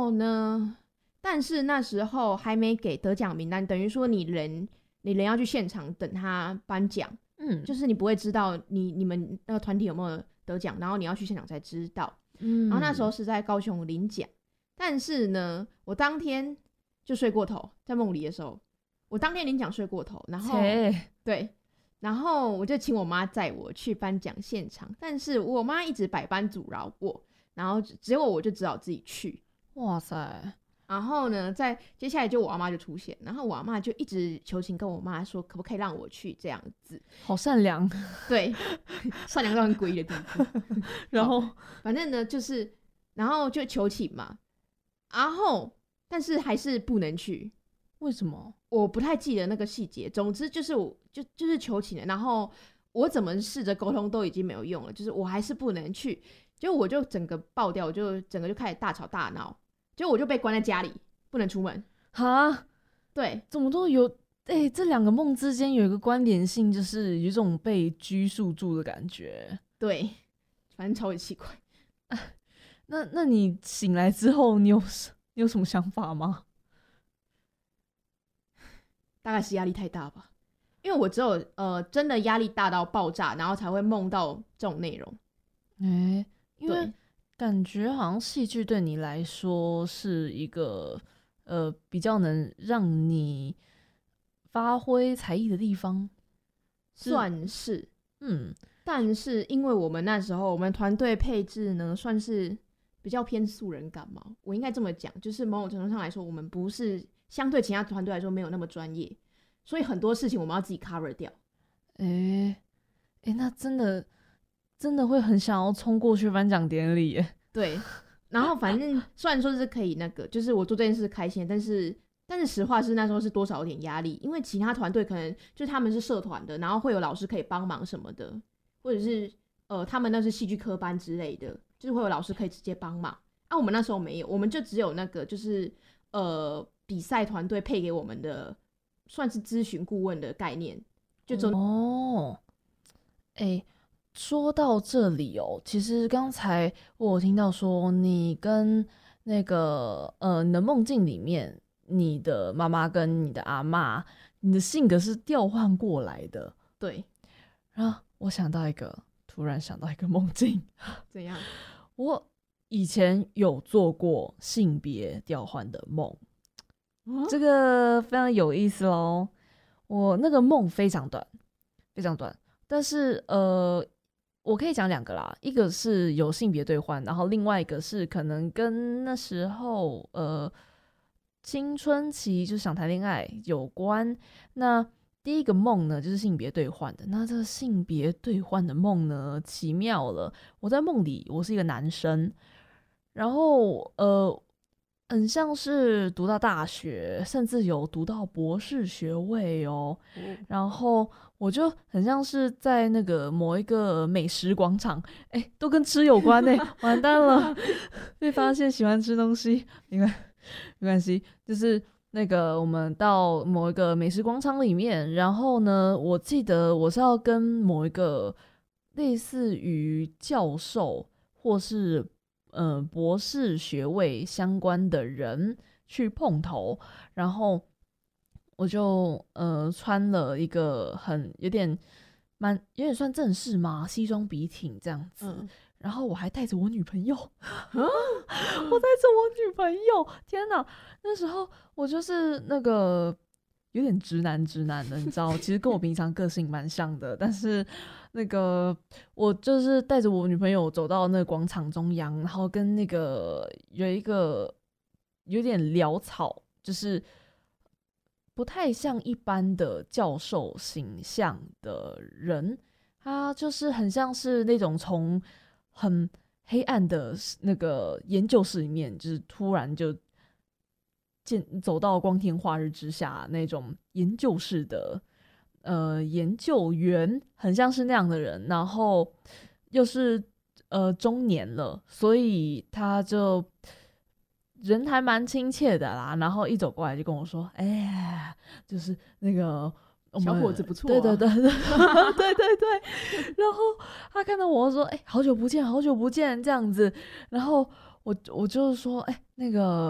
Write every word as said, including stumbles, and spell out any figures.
后呢，但是那时候还没给得奖名单，等于说你人你人要去现场等他颁奖， 嗯， 就是你不会知道你你们那个团体有没有得奖，然后你要去现场才知道。 嗯， 然后那时候是在高雄领奖，但是呢，我当天就睡过头，在梦里的时候，我当天领奖睡过头，然后对，然后我就请我妈载我去颁奖现场，但是我妈一直百般阻挠我，然后只有我就只好自己去。 哇塞！ 然后呢，在接下来就我阿妈就出现，然后我阿妈就一直求情跟我妈说，可不可以让我去这样子？ 好善良， 对，善良到很诡异的地步。 然后反正呢，就是然后就求情嘛，然后但是还是不能去。 为什么？ 我不太记得那个细节。总之就是我就就是求情了，然后我怎么试着沟通都已经没有用了，就是我还是不能去。就我就整个爆掉，我就整个就开始大吵大闹。就我就被关在家里，不能出门。 哈， 对， 怎么都有哎、欸，这两个梦之间有一个关联性，就是有一种被拘束住的感觉。 对，反正超级奇怪。 啊、那那你醒来之后，你有你有什么想法吗？ 大概是压力太大吧，因为我只有呃真的压力大到爆炸，然后才会梦到这种内容。 哎、欸，因为感觉好像戏剧对你来说是一个呃比较能让你发挥才艺的地方， 算是。 嗯， 但是因为我们那时候我们团队配置呢，算是比较偏素人感嘛，我应该这么讲，就是某种程度上来说，我们不是相对其他团队来说没有那么专业，所以很多事情我们要自己 cover 掉。 哎、欸、哎、欸，那真的。真的会很想要冲过去颁奖典礼耶。 对，然后反正虽然说是可以那个，就是我做这件事开心，但是但是实话是那时候是多少有点压力，因为其他团队可能就他们是社团的，然后会有老师可以帮忙什么的，或者是呃他们那是戏剧科班之类的，就是会有老师可以直接帮忙。啊，我们那时候没有，我们就只有那个就是呃比赛团队配给我们的算是咨询顾问的概念，就只有哦，哎、欸。说到这里哦，其实刚才我有听到说你跟那个呃你的梦境里面，你的妈妈跟你的阿嬷，你的性格是调换过来的。 对， 然后我想到一个，突然想到一个梦境， 怎样？ 我以前有做过性别调换的梦，嗯、这个非常有意思咯。我那个梦非常短，非常短，但是呃。我可以讲两个啦，一个是有性别兑换，然后另外一个是可能跟那时候呃青春期就想谈恋爱有关。那第一个梦呢，就是性别兑换的。那这个性别兑换的梦呢，奇妙了。我在梦里我是一个男生，然后呃很像是读到大学，甚至有读到博士学位哦。嗯、然后我就很像是在那个某一个美食广场，哎、欸，都跟吃有关哎、欸，完蛋了，被发现喜欢吃东西，没关没关系，就是那个我们到某一个美食广场里面，然后呢，我记得我是要跟某一个类似于教授或是。呃，博士学位相关的人去碰头，然后我就呃穿了一个很有点蛮有点算正式嘛，西装笔挺这样子，嗯、然后我还带着我女朋友，我带着我女朋友，天哪！那时候我就是那个有点直男直男的，你知道，其实跟我平常个性蛮像的，但是。那个，我就是带着我女朋友走到那个广场中央，然后跟那个有一个有点潦草，就是不太像一般的教授形象的人，他就是很像是那种从很黑暗的那个研究室里面，就是突然就见走到光天化日之下那种研究室的。呃，研究员很像是那样的人，然后又是呃中年了，所以他就人还蛮亲切的啦。然后一走过来就跟我说：“哎呀，就是那个小伙子不错、啊。” 对对对对对对对。然后他看到我说：“哎、欸，好久不见，好久不见。”这样子，然后我我就是说：“哎、欸，那个。”